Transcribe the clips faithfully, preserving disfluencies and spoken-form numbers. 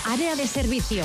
Área de servicio.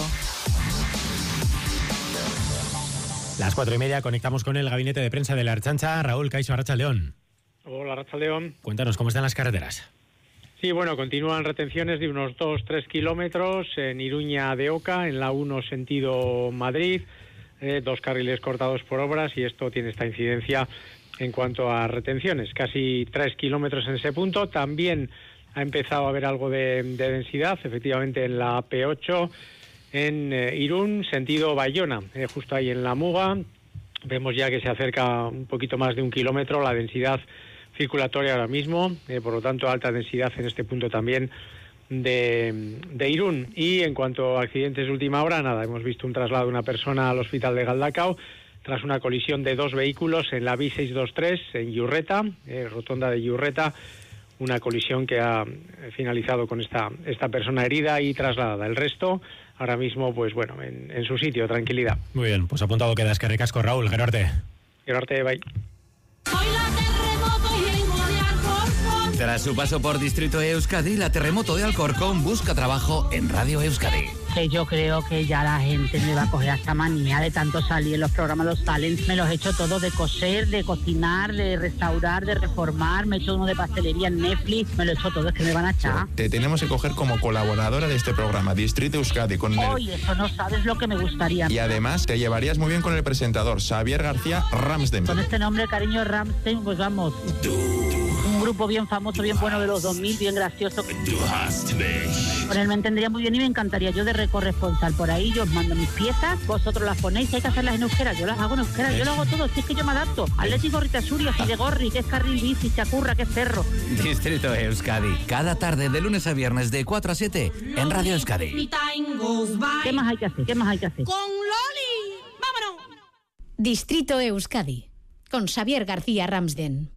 Las cuatro y media conectamos con el gabinete de prensa de la Ertzaintza. Raúl Caixo, Arratsaldeon. Hola, Arratsaldeon. Cuéntanos cómo están las carreteras. Sí, bueno, continúan retenciones de unos dos a tres kilómetros en Iruña de Oca, en la uno sentido Madrid, eh, dos carriles cortados por obras y esto tiene esta incidencia en cuanto a retenciones, casi tres kilómetros en ese punto. También ha empezado a haber algo de, de densidad, efectivamente en la P ocho, en eh, Irún, sentido Bayona, eh, justo ahí en la Muga. Vemos ya que se acerca un poquito más de un kilómetro la densidad circulatoria ahora mismo, eh, por lo tanto alta densidad en este punto también de, de Irún. Y en cuanto a accidentes de última hora, nada, hemos visto un traslado de una persona al hospital de Galdacao tras una colisión de dos vehículos en la B I seiscientos veintitrés en Yurreta, eh, rotonda de Yurreta, una colisión que ha finalizado con esta, esta persona herida y trasladada. El resto, ahora mismo, pues bueno, en, en su sitio, tranquilidad. Muy bien, pues apuntado queda. Es que ricasco, Raúl. Gerarte. Gerarte, bye. Tras su paso por Distrito Euskadi, la Terremoto de Alcorcón busca trabajo en Radio Euskadi. Que yo creo que ya la gente me va a coger esta manía de tanto salir en los programas, los talents. Me los he hecho todo de coser, de cocinar, de restaurar, de reformar. Me he hecho uno de pastelería en Netflix. Me lo he hecho todo, es que me van a echar. Te tenemos que coger como colaboradora de este programa, Distrito Euskadi. Con el... Oye, eso no sabes lo que me gustaría. Y además te llevarías muy bien con el presentador, Xavier García Ramsden. Con este nombre, cariño, Ramsden, pues vamos. Un grupo bien famoso, bien bueno de los dos mil, bien gracioso. Con él me entendería muy bien y me encantaría. Yo de corresponsal por ahí, yo os mando mis piezas, vosotros las ponéis, hay que hacerlas en euskera, yo las hago en euskera, yo lo hago todo, si es que yo me adapto. Atlético Gorrita-Suria, si de Gorri, que es carril bici, Chacurra, que es cerro. Distrito Euskadi, cada tarde de lunes a viernes de cuatro a siete en Radio Euskadi. ¿Qué más hay que hacer? ¿Qué más hay que hacer? Con Loli, vámonos. Distrito Euskadi, con Xavier García Ramsden.